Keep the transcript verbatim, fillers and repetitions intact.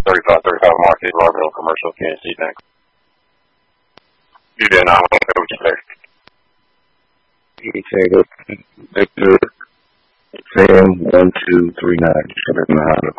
thirty-five, thirty-five Market, Larville, commercial, P N C, thanks. You did not want to go with you Tango, Victor, Sam, one, two, three, nine, seven, nine,